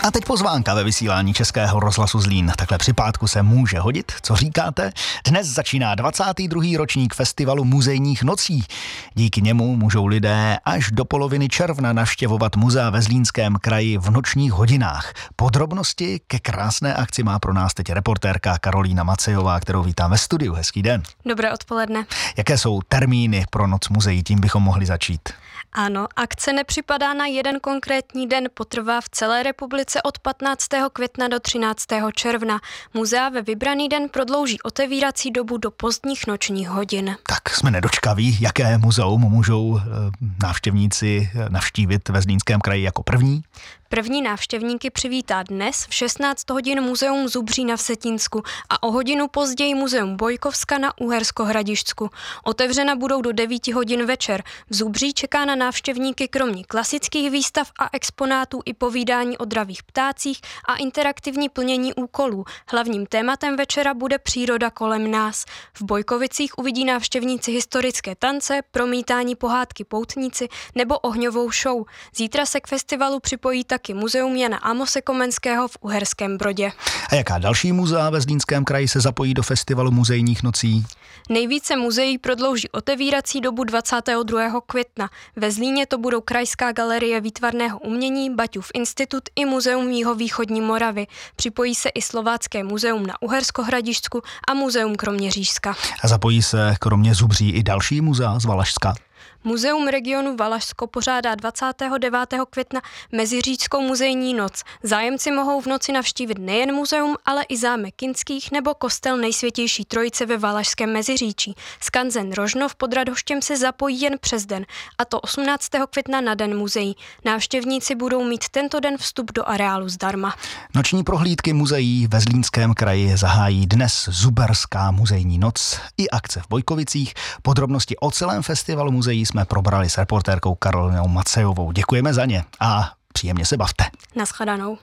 A teď pozvánka ve vysílání Českého rozhlasu Zlín. Takhle při pátku se může hodit. Co říkáte? Dnes začíná 22. ročník festivalu muzejních nocí. Díky němu můžou lidé až do poloviny června navštěvovat muzea ve Zlínském kraji v nočních hodinách. Podrobnosti ke krásné akci má pro nás teď reportérka Karolína Macejová, kterou vítám ve studiu. Hezký den. Dobré odpoledne. Jaké jsou termíny pro Noc muzeí? Tím bychom mohli začít. Ano, akce nepřipadá na jeden konkrétní den, potrvá v celé republice od 15. května do 13. června. Muzea ve vybraný den prodlouží otevírací dobu do pozdních nočních hodin. Tak jsme nedočkaví, jaké muzeum můžou návštěvníci navštívit ve Zlínském kraji jako první? První návštěvníky přivítá dnes v 16 hodin muzeum Zubří na Vsetínsku a o hodinu později muzeum Bojkovska na Uhersko-Hradišťsku. Otevřena budou do 9 hodin večer. V Zubří čeká na návštěvníky kromě klasických výstav a exponátů i povídání o dravých ptácích a interaktivní plnění úkolů. Hlavním tématem večera bude příroda kolem nás. V Bojkovicích uvidí návštěvníci historické tance, promítání pohádky Poutníci nebo ohňovou show. Zítra se k festivalu připojí taky muzeum Jana Amose Komenského v Uherském Brodě. A jaká další muzea ve Zlínském kraji se zapojí do festivalu muzejních nocí? Nejvíce muzeí prodlouží otevírací dobu 22. května. Ve Zlíně to budou Krajská galerie výtvarného umění, Baťův institut i muzeum Jihovýchodní Moravy. Připojí se i Slovácké muzeum na Uhersko-Hradišťsku a muzeum Kroměřížska. A zapojí se kromě Zubří i další muzea z Valašska? Muzeum regionu Valašsko pořádá 29. května Meziříčskou muzejní noc. Zájemci mohou v noci navštívit nejen muzeum, ale i zámek Kinských nebo kostel Nejsvětější Trojice ve Valašském Meziříčí. Skanzen Rožnov pod Radhoštěm se zapojí jen přes den, a to 18. května na Den muzeí. Návštěvníci budou mít tento den vstup do areálu zdarma. Noční prohlídky muzeí ve Zlínském kraji zahájí dnes Zuberská muzejní noc i akce v Bojkovicích. Podrobnosti o celém festivalu muzeí jsme probrali s reportérkou Karolinou Macejovou. Děkujeme za ně a příjemně se bavte. Naschledanou.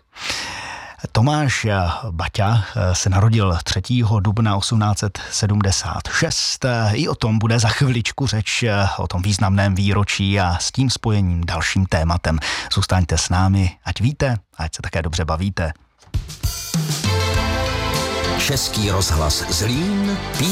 Tomáš Baťa se narodil 3. dubna 1876. I o tom bude za chviličku řeč, o tom významném výročí a s tím spojením dalším tématem. Zůstaňte s námi, ať víte, ať se také dobře bavíte. Český rozhlas Zlín.